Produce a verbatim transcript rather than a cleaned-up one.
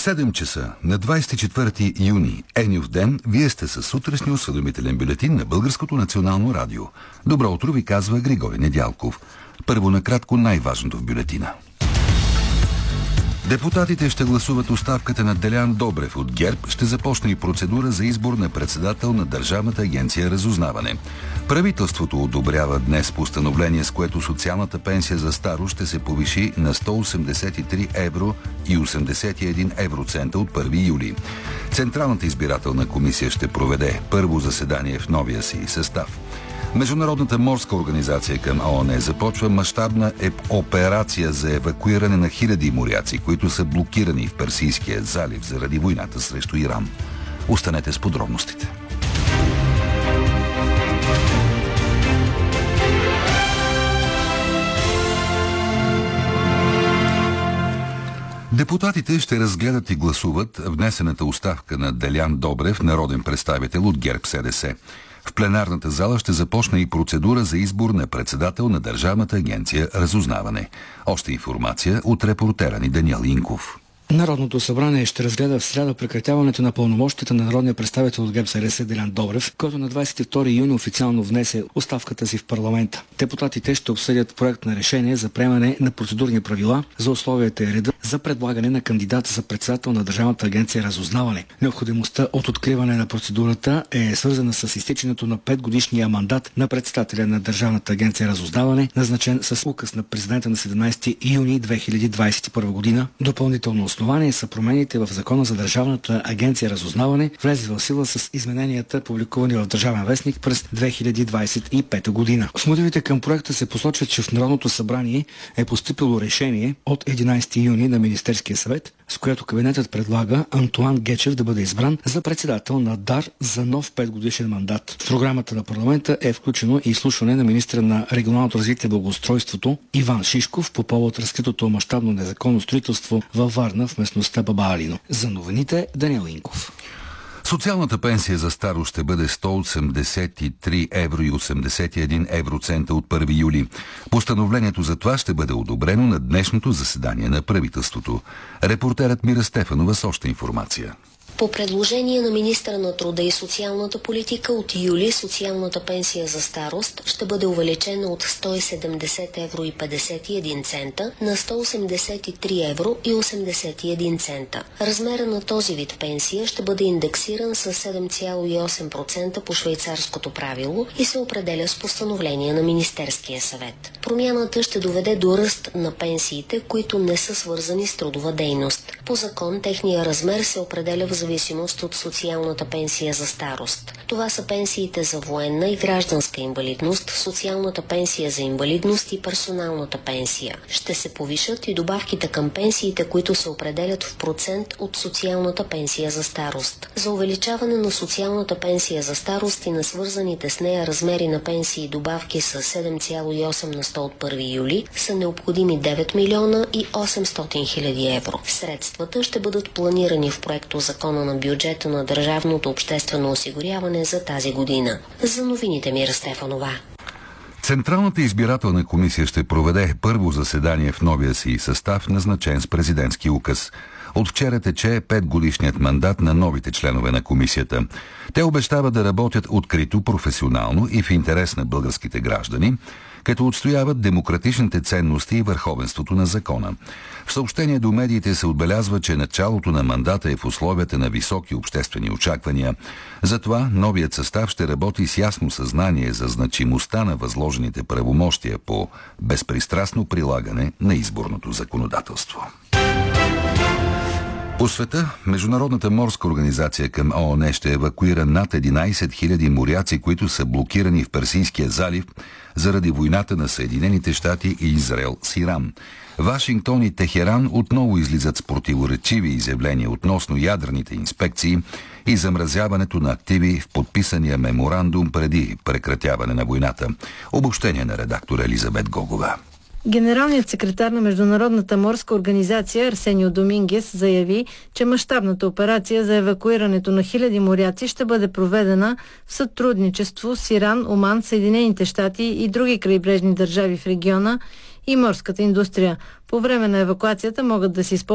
седем часа на двадесет и четвърти юни, Енюв ден, вие сте със сутрешния осведомителен бюлетин на Българското национално радио. Добро утро ви казва Григорий Недялков. Първо накратко най-важното в бюлетина. Депутатите ще гласуват оставката на Делян Добрев от ГЕРБ. Ще започне и процедура за избор на председател на Държавната агенция Разузнаване. Правителството одобрява днес постановление, с което социалната пенсия за старост ще се повиши на сто осемдесет и три евро и осемдесет и един евроцента от първи юли. Централната избирателна комисия ще проведе първо заседание в новия си състав. Международната морска организация към ООН започва мащабна операция за евакуиране на хиляди моряци, които са блокирани в Персийския залив заради войната срещу Иран. Останете с подробностите. Депутатите ще разгледат и гласуват внесената оставка на Делян Добрев, народен представител от ГЕРБ-СДС. В пленарната зала ще започне и процедура за избор на председател на Държавната агенция Разузнаване. Още информация от репортера ни Даниел Инков. Народното събрание ще разгледа в сряда прекратяването на пълномощията на народния представител от ГЕРБ-СДС Делян Добрев, който на двадесет и втори юни официално внесе оставката си в парламента. Депутатите ще обсъдят проект на решение за приемане на процедурни правила за условията и реда за предлагане на кандидата за председател на Държавната агенция Разузнаване. Необходимостта от откриване на процедурата е свързана с изтичането на петгодишния мандат на председателя на Държавната агенция Разузнаване, назначен с указ на президента на седемнадесети юни две хиляди двадесет и първа година. Допълнително основание са промените в Закона за Държавната агенция Разузнаване, влезли в сила с измененията, публикувани в Държавен вестник през две хиляди двадесет и пета година. В мотивите към проекта се посочва, че в Народното събрание е постъпило решение от единадесети юни на Министерския съвет, с което кабинетът предлага Антоан Гечев да бъде избран за председател на ДАР за нов петгодишен мандат. В програмата на парламента е включено и изслушване на министра на регионалното развитие и благоустройството Иван Шишков по повод разкритото мащабно незаконно строителство във Варна в местността Баба Алино. За новините Даниел Инков. Социалната пенсия за старост ще бъде сто осемдесет и три евро и осемдесет и един евроцента от първи юли. Постановлението за това ще бъде одобрено на днешното заседание на правителството. Репортерът Мира Стефанова с още информация. По предложение на министъра на труда и социалната политика от юли социалната пенсия за старост ще бъде увеличена от сто седемдесет евро и петдесет и един цента на сто осемдесет и три евро и осемдесет и един цента. Размера на този вид пенсия ще бъде индексиран с седем цяло и осем процента по швейцарското правило и се определя с постановление на Министерския съвет. Промяната ще доведе до ръст на пенсиите, които не са свързани с трудова дейност. По закон техния размер се определя в зависимост от социалната пенсия за старост. Това са пенсиите за военна и гражданска инвалидност, социалната пенсия за инвалидност и персоналната пенсия. Ще се повишат и добавките към пенсиите, които се определят в процент от социалната пенсия за старост. За увеличаване на социалната пенсия за старост и на свързаните с нея размери на пенсии и добавки с седем цяло и осем на сто от първи юли са необходими девет милиона и осемстотин хиляди евро. Средствата ще бъдат планирани в проекто закона на бюджета на Държавното обществено осигуряване за тази година. За новините Мира Стефанова. Централната избирателна комисия ще проведе първо заседание в новия си състав, назначен с президентски указ. От вчера тече петгодишният мандат на новите членове на комисията. Те обещават да работят открито, професионално и в интерес на българските граждани, като отстояват демократичните ценности и върховенството на закона. В съобщение до медиите се отбелязва, че началото на мандата е в условията на високи обществени очаквания. Затова новият състав ще работи с ясно съзнание за значимостта на възложените правомощия по безпристрастно прилагане на изборното законодателство. По света, Международната морска организация към ООН ще евакуира над единадесет хиляди моряци, които са блокирани в Персийския залив заради войната на Съединените щати и Израел с Иран. Вашингтон и Техеран отново излизат с противоречиви изявления относно ядрените инспекции и замразяването на активи в подписания меморандум преди прекратяване на войната. Обобщение на редактор Елизабет Гогова. Генералният секретар на Международната морска организация Арсенио Домингес заяви, че мащабната операция за евакуирането на хиляди моряци ще бъде проведена в сътрудничество с Иран, Оман, Съединените щати и други крайбрежни държави в региона и морската индустрия. По време на евакуацията могат да се използват